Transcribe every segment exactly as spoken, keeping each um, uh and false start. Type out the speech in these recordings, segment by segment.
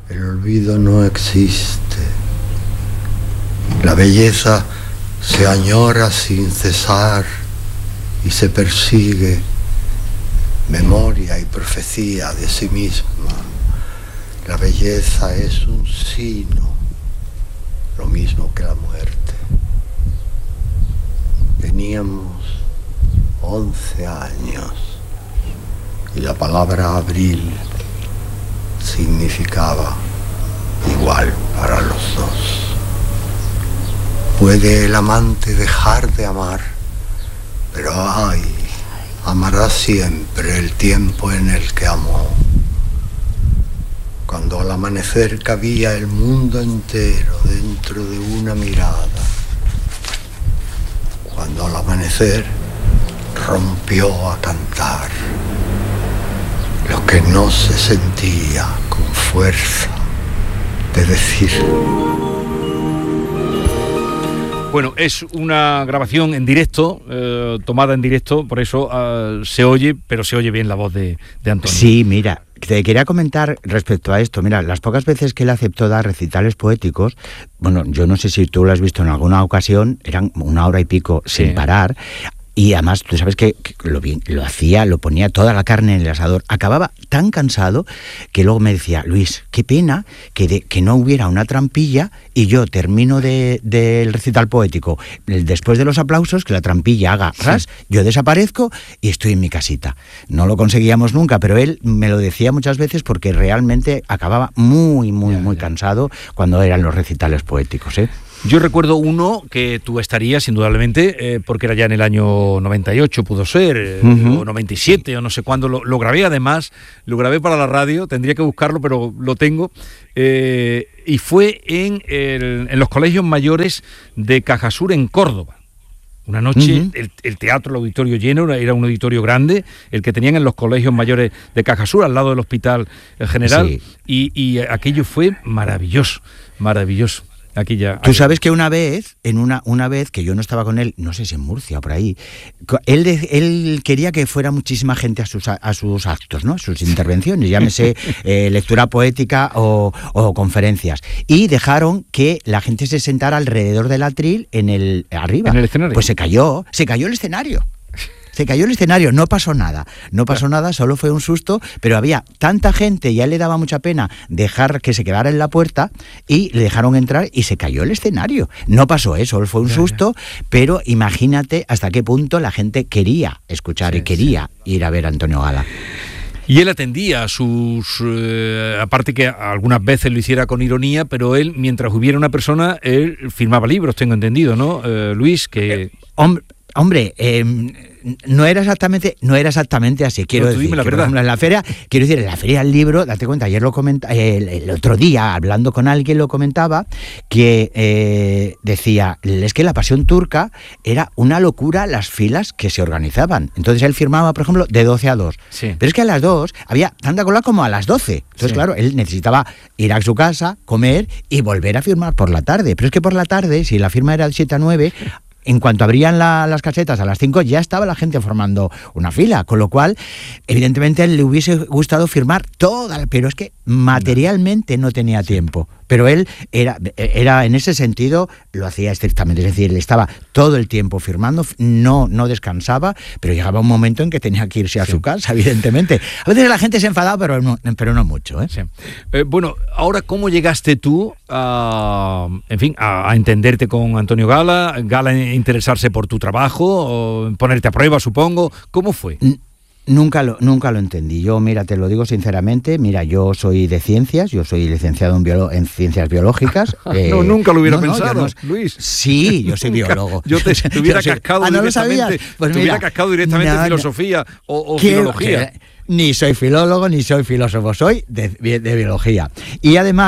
El olvido no existe. La belleza se añora sin cesar y se persigue, memoria y profecía de sí misma. La belleza es un sino, lo mismo que la muerte. Teníamos once años y la palabra abril significaba igual para los dos. Puede el amante dejar de amar, pero ay, amará siempre el tiempo en el que amó. Cuando al amanecer cabía el mundo entero dentro de una mirada. Cuando al amanecer rompió a cantar lo que no se sentía con fuerza de decir. Bueno, es una grabación en directo, eh, tomada en directo, por eso uh, se oye, pero se oye bien la voz de, de Antonio. Sí, mira, te quería comentar respecto a esto. Mira, las pocas veces que él aceptó dar recitales poéticos, bueno, yo no sé si tú lo has visto en alguna ocasión, eran una hora y pico sí. sin parar. Y además, tú sabes que, que lo, lo hacía, lo ponía toda la carne en el asador. Acababa tan cansado que luego me decía, Luis, qué pena que, de, que no hubiera una trampilla y yo termino del de, de recital poético. Después de los aplausos, que la trampilla haga ras, sí. yo desaparezco y estoy en mi casita. No lo conseguíamos nunca, pero él me lo decía muchas veces porque realmente acababa muy, muy, ya, muy ya. cansado cuando eran los recitales poéticos, ¿eh? Yo recuerdo uno que tú estarías, indudablemente, eh, porque era ya en el año noventa y ocho, pudo ser, eh, uh-huh. o noventa y siete, o no sé cuándo. Lo, lo grabé además, lo grabé para la radio, tendría que buscarlo, pero lo tengo. Eh, y fue en, el, en los colegios mayores de Cajasur, en Córdoba. Una noche, uh-huh. el, el teatro, el auditorio lleno, era un auditorio grande, el que tenían en los colegios mayores de Cajasur, al lado del Hospital General, sí. y, y aquello fue maravilloso, maravilloso. Aquí ya. Tú sabes que una vez, en una, una vez que yo no estaba con él, no sé si en Murcia o por ahí, él, él quería que fuera muchísima gente a sus, a sus actos, ¿no? A sus intervenciones, llámese eh, lectura poética o, o conferencias. Y dejaron que la gente se sentara alrededor del atril en el arriba. ¿En el escenario? Pues se cayó, se cayó el escenario. Se cayó el escenario, no pasó nada, no pasó nada, solo fue un susto, pero había tanta gente y a él le daba mucha pena dejar que se quedara en la puerta y le dejaron entrar y se cayó el escenario. No pasó eso, solo fue un susto, pero imagínate hasta qué punto la gente quería escuchar sí, y quería sí. ir a ver a Antonio Gala. Y él atendía a sus... Eh, aparte que algunas veces lo hiciera con ironía, pero él, mientras hubiera una persona, él firmaba libros, tengo entendido, ¿no, eh, Luis? Que... Eh, hombre, hombre eh, no era exactamente no era exactamente así, quiero no, tú decir, dime la que, verdad. por ejemplo, en la feria, quiero decir, en la feria del libro, date cuenta, ayer lo comenta, el, el otro día, hablando con alguien, lo comentaba, que eh, decía, es que la Pasión Turca era una locura las filas que se organizaban. Entonces él firmaba, por ejemplo, de doce a dos. Sí. Pero es que a las dos había tanta cola como a las doce. Entonces, sí. claro, él necesitaba ir a su casa, comer y volver a firmar por la tarde. Pero es que por la tarde, si la firma era de siete a nueve... En cuanto abrían la, las casetas a las cinco, ya estaba la gente formando una fila, con lo cual, evidentemente, a él le hubiese gustado firmar toda, pero es que materialmente no tenía tiempo. Pero él era, era en ese sentido, lo hacía estrictamente, es decir, él estaba todo el tiempo firmando, no, no descansaba, pero llegaba un momento en que tenía que irse a sí. su casa, evidentemente. A veces la gente se enfadaba, pero no, pero no mucho. ¿eh? Sí. Eh, bueno, ahora, ¿cómo llegaste tú a, en fin, a, a entenderte con Antonio Gala? Gala interesarse por tu trabajo, o ponerte a prueba, supongo. ¿Cómo fue? Nunca lo, nunca lo entendí. Yo, mira, te lo digo sinceramente, mira, yo soy de ciencias, yo soy licenciado en, biolo- en ciencias biológicas. Eh, no, nunca lo hubiera no, pensado, no, no, Luis. Sí, yo soy biólogo. Yo te, te hubiera yo cascado soy, ah, ¿no directamente, pues te hubiera cascado directamente no, en filosofía no, o, o ¿qué, filología. Que, ni soy filólogo, ni soy filósofo, soy de, de biología. Y además...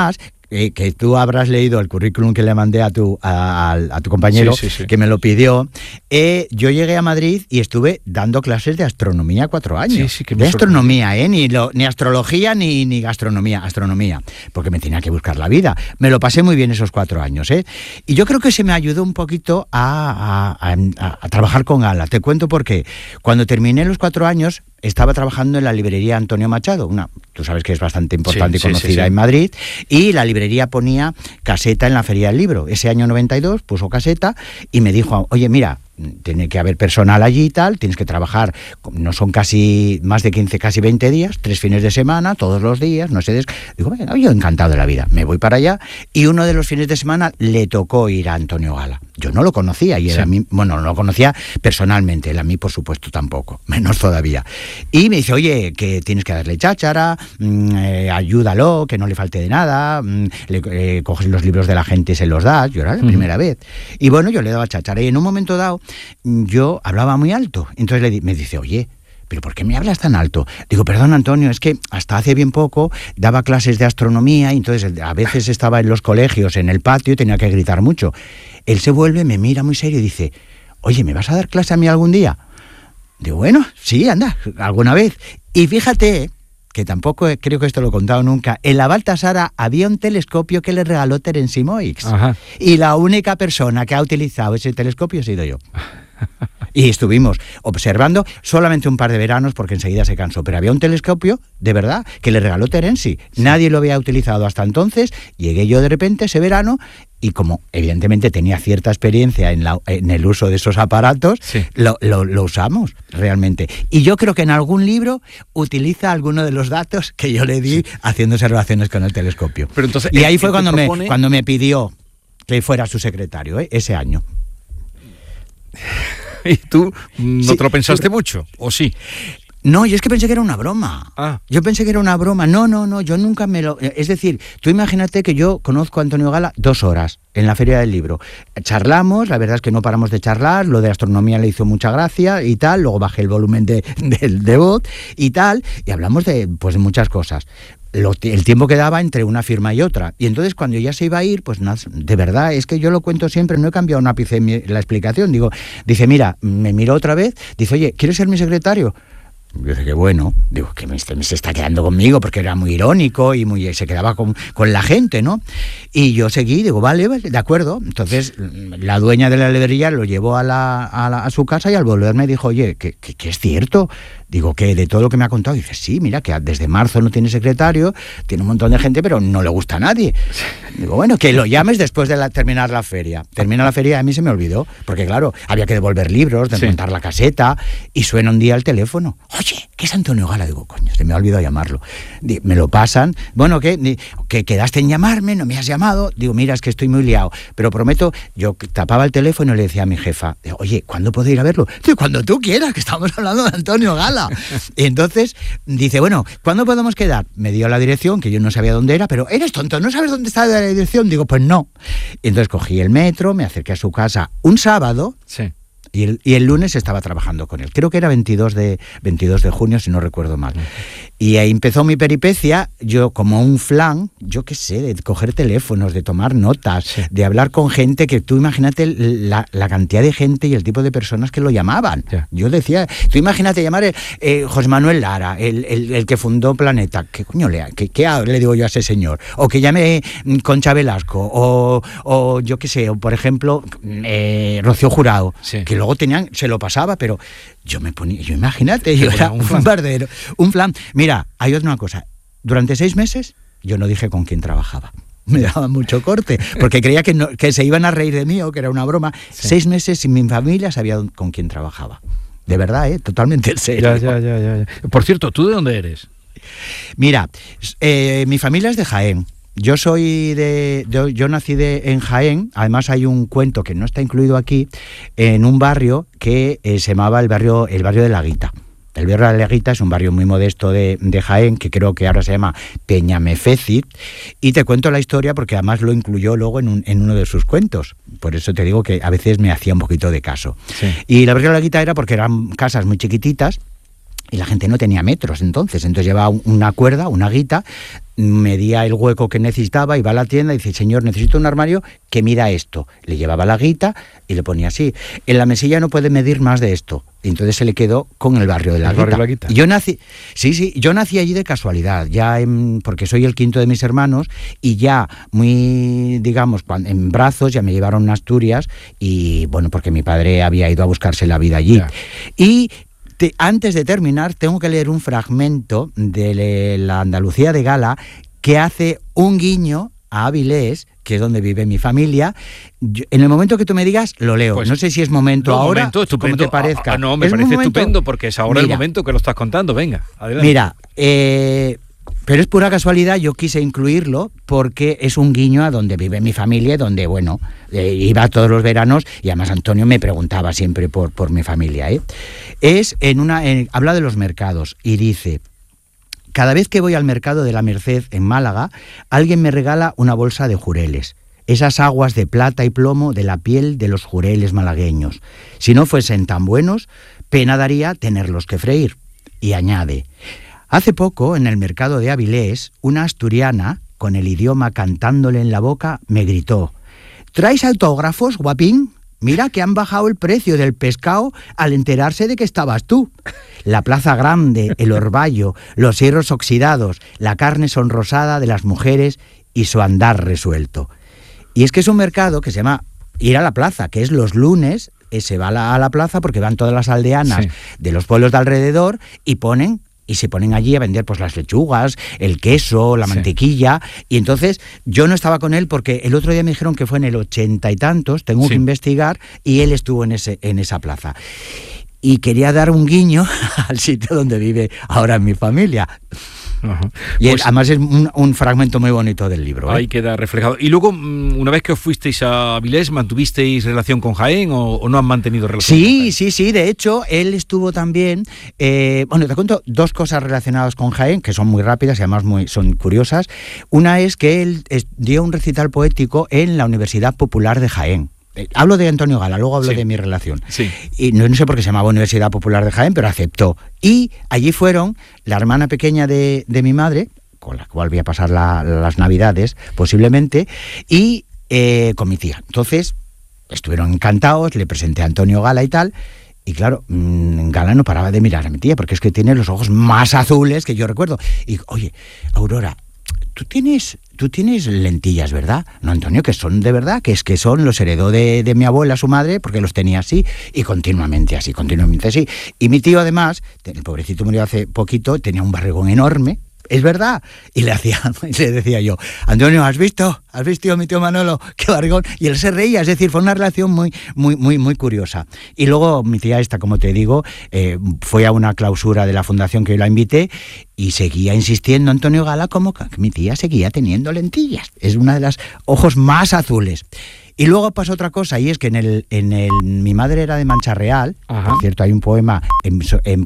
eh, que tú habrás leído el currículum que le mandé a tu, a, a, a tu compañero, sí, sí, sí. que me lo pidió. Eh, yo llegué a Madrid y estuve dando clases de astronomía cuatro años. Sí, sí, que me de astronomía, ¿eh? Ni, lo, ni astrología ni, ni gastronomía, astronomía, porque me tenía que buscar la vida. Me lo pasé muy bien esos cuatro años, ¿eh? Y yo creo que se me ayudó un poquito a, a, a, a trabajar con Gala. Te cuento por qué. Cuando terminé los cuatro años, estaba trabajando en la librería Antonio Machado, una, tú sabes que es bastante importante sí, y conocida sí, sí, sí. en Madrid, y la librería ponía caseta en la Feria del Libro. Ese año noventa y dos puso caseta y me dijo, oye, mira, tiene que haber personal allí y tal, tienes que trabajar, no son casi más de quince, casi veinte días, tres fines de semana, todos los días, no sé, des... digo, bueno, yo encantado de la vida, me voy para allá, y uno de los fines de semana le tocó ir a Antonio Gala. Yo no lo conocía, y él sí. a mí, bueno, no lo conocía personalmente, él a mí por supuesto tampoco, menos todavía. Y me dice, oye, que tienes que darle cháchara, mmm, eh, ayúdalo, que no le falte de nada, mmm, le eh, coges los libros de la gente y se los das, yo era la uh-huh. primera vez. Y bueno, yo le daba cháchara, y en un momento dado, yo hablaba muy alto. Entonces le, me dice, oye, ¿pero por qué me hablas tan alto? Digo, perdón, Antonio, es que hasta hace bien poco daba clases de astronomía y entonces a veces estaba en los colegios, en el patio, y tenía que gritar mucho. Él se vuelve, me mira muy serio y dice, oye, ¿me vas a dar clase a mí algún día? Digo, bueno, sí, anda, alguna vez. Y fíjate, que tampoco creo que esto lo he contado nunca, en la Baltasara había un telescopio que le regaló Terence Simoix. Ajá. Y la única persona que ha utilizado ese telescopio he sido yo. Y estuvimos observando solamente un par de veranos porque enseguida se cansó, pero había un telescopio, de verdad, que le regaló Terence. Sí. Nadie lo había utilizado hasta entonces. Llegué yo de repente ese verano y como evidentemente tenía cierta experiencia en, la, en el uso de esos aparatos, sí. lo, lo, lo usamos realmente. Y yo creo que en algún libro utiliza alguno de los datos que yo le di sí. haciendo observaciones con el telescopio. Pero entonces, y ahí fue cuando, propone... me, cuando me pidió que fuera su secretario, ¿eh? Ese año. ¿Y tú no sí, te lo pensaste sí. mucho? ¿O sí? No, yo es que pensé que era una broma. Ah. Yo pensé que era una broma. No, no, no, yo nunca me lo... Es decir, tú imagínate que yo conozco a Antonio Gala dos horas en la Feria del Libro. Charlamos, la verdad es que no paramos de charlar, lo de astronomía le hizo mucha gracia y tal, luego bajé el volumen de, de, de voz y tal, y hablamos de, pues, de muchas cosas. Lo, el tiempo que daba entre una firma y otra. Y entonces cuando ya se iba a ir, pues nada, de verdad, es que yo lo cuento siempre, no he cambiado un ápice en mi, la explicación. Digo, dice, mira, me miró otra vez, dice, oye, ¿quieres ser mi secretario? Yo dije que bueno, digo que me, me se está quedando conmigo porque era muy irónico y muy se quedaba con, con la gente, ¿no? Y yo seguí, digo, vale, vale, de acuerdo. Entonces la dueña de la librería lo llevó a, la, a, la, a su casa y al volver me dijo, oye, que, que, que es cierto. Digo, que de todo lo que me ha contado, dice, sí, mira, que desde marzo no tiene secretario, tiene un montón de gente, pero no le gusta a nadie. Digo, bueno, que lo llames después de la, terminar la feria. Termina la feria y a mí se me olvidó, porque claro, había que devolver libros, desmontar sí. la caseta, y suena un día el teléfono. Oye, ¿qué es Antonio Gala? Digo, coño, se me ha olvidado llamarlo. Me lo pasan, bueno, ¿qué? Que quedaste en llamarme, no me has llamado. Digo, mira, es que estoy muy liado, pero prometo, yo tapaba el teléfono y le decía a mi jefa, oye, ¿cuándo puedo ir a verlo? Digo, cuando tú quieras, que estamos hablando de Antonio Gala. Y entonces dice, bueno, ¿cuándo podemos quedar? Me dio la dirección, que yo no sabía dónde era, pero eres tonto, ¿no sabes dónde está la dirección? Digo, pues no. Y entonces cogí el metro, me acerqué a su casa un sábado. Sí. Y el, y el lunes estaba trabajando con él. Creo que era veintidós de junio, si no recuerdo mal. Y ahí empezó mi peripecia, yo como un flan, yo qué sé, de coger teléfonos, de tomar notas, sí. de hablar con gente que tú imagínate la, la cantidad de gente y el tipo de personas que lo llamaban. Yeah. Yo decía, tú imagínate llamar eh, eh, José Manuel Lara, el, el, el que fundó Planeta. ¿Qué coño le, qué, qué le digo yo a ese señor? O que llame Concha Velasco, o, o yo qué sé, o por ejemplo, eh, Rocío Jurado, sí. que luego tenían, se lo pasaba, pero yo me ponía, yo imagínate, yo era un bardero, un flan. Mira, hay otra cosa, durante seis meses yo no dije con quién trabajaba. Me daba mucho corte, porque creía que, no, que se iban a reír de mí o que era una broma. Sí. Seis meses sin mi familia sabía con quién trabajaba. De verdad, ¿eh? Totalmente en serio. Ya, ya, ya, ya. Por cierto, ¿tú de dónde eres? Mira, eh, mi familia es de Jaén. Yo soy de, yo, yo nací de, en Jaén. Además hay un cuento que no está incluido aquí, en un barrio que eh, se llamaba el barrio, el barrio de la Guita. El barrio de la Guita es un barrio muy modesto de, de Jaén, que creo que ahora se llama Peñamefécit, y te cuento la historia porque además lo incluyó luego en, un, en uno de sus cuentos. Por eso te digo que a veces me hacía un poquito de caso. Sí. Y el barrio de la Guita era porque eran casas muy chiquititas, y la gente no tenía metros entonces, entonces llevaba una cuerda, una guita, medía el hueco que necesitaba, iba a la tienda y dice, señor, necesito un armario que mida esto. Le llevaba la guita y le ponía así. En la mesilla no puede medir más de esto. Y entonces se le quedó con el barrio de la, el guita. Barrio de la Guita. Y yo nací, sí, sí, yo nací allí de casualidad, ya en, porque soy el quinto de mis hermanos y ya muy, digamos, en brazos ya me llevaron a Asturias y bueno, porque mi padre había ido a buscarse la vida allí. Ya. Y Te, antes de terminar, tengo que leer un fragmento de la Andalucía de Gala que hace un guiño a Avilés, que es donde vive mi familia. Yo, en el momento que tú me digas, lo leo. Pues, no sé si es momento no, ahora, momento, estupendo. Como te parezca. Ah, no, me ¿Es parece momento? estupendo, porque es ahora mira, el momento que lo estás contando. Venga, adelante. Mira, eh... pero es pura casualidad, yo quise incluirlo porque es un guiño a donde vive mi familia, donde, bueno, eh, iba todos los veranos y además Antonio me preguntaba siempre por, por mi familia. ¿eh? Es en una, en, habla de los mercados y dice, cada vez que voy al mercado de la Merced en Málaga, alguien me regala una bolsa de jureles. Esas aguas de plata y plomo de la piel de los jureles malagueños. Si no fuesen tan buenos, pena daría tenerlos que freír. Y añade, hace poco, en el mercado de Avilés, una asturiana, con el idioma cantándole en la boca, me gritó, ¿traes autógrafos, guapín? Mira que han bajado el precio del pescado al enterarse de que estabas tú. La plaza grande, el orvallo, los hierros oxidados, la carne sonrosada de las mujeres y su andar resuelto. Y es que es un mercado que se llama ir a la plaza, que es los lunes, eh, se va a la, a la plaza porque van todas las aldeanas sí. de los pueblos de alrededor y ponen... y se ponen allí a vender pues las lechugas, el queso, la sí. mantequilla, y entonces yo no estaba con él porque el otro día me dijeron que fue en el ochenta y tantos, tengo sí. que investigar, y él estuvo en ese en esa plaza. Y quería dar un guiño al sitio donde vive ahora mi familia. Uh-huh. Y pues, además es un, un fragmento muy bonito del libro. ¿eh? Ahí queda reflejado. Y luego, una vez que os fuisteis a Avilés, ¿mantuvisteis relación con Jaén o, o no han mantenido relación sí, con Jaén? Sí, sí, de hecho, él estuvo también... Eh, bueno, te cuento dos cosas relacionadas con Jaén, que son muy rápidas y además muy, son curiosas. Una es que él es, dio un recital poético en la Universidad Popular de Jaén. Hablo de Antonio Gala, luego hablo sí. de mi relación. Sí. Y no, no sé por qué se llamaba Universidad Popular de Jaén, pero aceptó. Y allí fueron la hermana pequeña de, de mi madre, con la cual voy a pasar la, las Navidades, posiblemente, y eh, con mi tía. Entonces, estuvieron encantados, le presenté a Antonio Gala y tal, y claro, mmm, Gala no paraba de mirar a mi tía, porque es que tiene los ojos más azules que yo recuerdo. Y, oye, Aurora, tú tienes... Tú tienes lentillas, ¿verdad? No, Antonio, que son de verdad, que es que son, los heredó de, de mi abuela, su madre, porque los tenía así, y continuamente así, continuamente así. Y mi tío, además, el pobrecito murió hace poquito, tenía un barrigón enorme, es verdad. Y le hacía, le decía yo, Antonio, ¿has visto? ¿Has visto a mi tío Manolo? ¡Qué barrigón! Y él se reía, es decir, fue una relación muy, muy, muy, muy curiosa. Y luego mi tía esta, como te digo, eh, fue a una clausura de la fundación que yo la invité y seguía insistiendo Antonio Gala como que mi tía seguía teniendo lentillas. Es una de las ojos más azules. Y luego pasó otra cosa, y es que en el, en el mi madre era de Mancha Real, Ajá. por cierto, hay un poema en, en,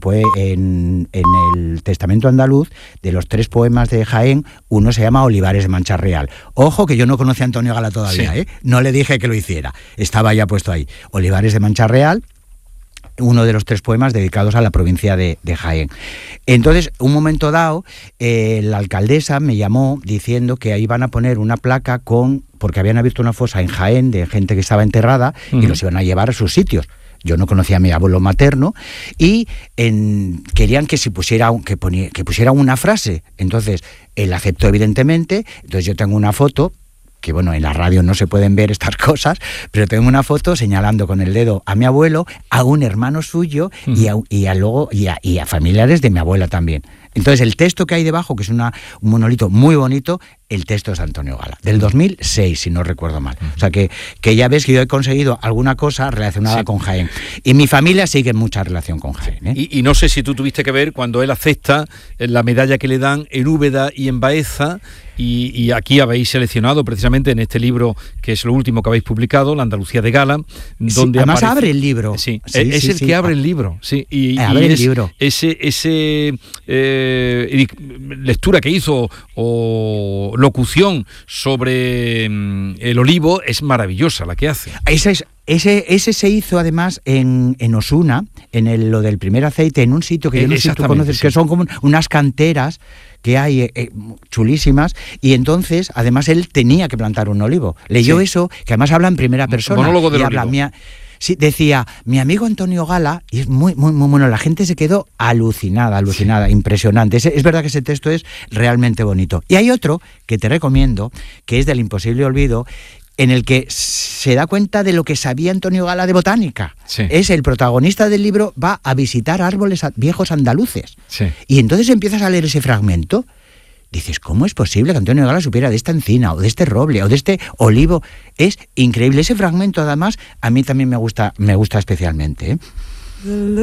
en, en el Testamento Andaluz, de los tres poemas de Jaén, uno se llama Olivares de Mancha Real. Ojo, que yo no conocía a Antonio Gala todavía, sí. ¿eh? No le dije que lo hiciera, estaba ya puesto ahí. Olivares de Mancha Real, uno de los tres poemas dedicados a la provincia de, de Jaén. Entonces, un momento dado, eh, la alcaldesa me llamó diciendo que ahí iban a poner una placa con, porque habían abierto una fosa en Jaén de gente que estaba enterrada uh-huh. y los iban a llevar a sus sitios. Yo no conocía a mi abuelo materno y en, querían que se pusiera, que, ponía, que pusiera una frase. Entonces, él aceptó evidentemente, entonces yo tengo una foto, que bueno, en la radio no se pueden ver estas cosas, pero tengo una foto señalando con el dedo a mi abuelo, a un hermano suyo uh-huh. y, a, y, a luego, y, a, y a familiares de mi abuela también. Entonces el texto que hay debajo, que es una, un monolito muy bonito, el texto es Antonio Gala, del dos mil seis, si no recuerdo mal. Uh-huh. O sea que, que ya ves que yo he conseguido alguna cosa relacionada sí. con Jaén. Y mi familia sigue en mucha relación con Jaén. ¿eh? Y, y no sé si tú tuviste que ver cuando él acepta la medalla que le dan en Úbeda y en Baeza, y, y aquí habéis seleccionado precisamente en este libro, que es lo último que habéis publicado, La Andalucía de Gala, donde sí, además aparece, abre el libro. Sí, sí es sí, el sí. que abre el libro. Sí, y, abre y el es libro. Ese... ese eh, lectura que hizo o locución sobre mm, el olivo es maravillosa la que hace. Esa es Ese, ese se hizo además en, en Osuna, en el, lo del primer aceite, en un sitio que yo no sé si tú conoces, sí. que son como unas canteras que hay eh, eh, chulísimas, y entonces además él tenía que plantar un olivo. Leyó sí. eso, que además habla en primera persona. Monólogo del y olivo. Habla, mía, sí, decía, mi amigo Antonio Gala, y es muy, muy, muy bueno, la gente se quedó alucinada, alucinada, sí. impresionante. Es, es verdad que ese texto es realmente bonito. Y hay otro que te recomiendo, que es del imposible olvido, en el que se da cuenta de lo que sabía Antonio Gala de botánica. Sí. Es el protagonista del libro, va a visitar árboles viejos andaluces. Sí. Y entonces empiezas a leer ese fragmento, dices, ¿cómo es posible que Antonio Gala supiera de esta encina, o de este roble, o de este olivo? Es increíble. Ese fragmento, además, a mí también me gusta, me gusta especialmente, ¿eh?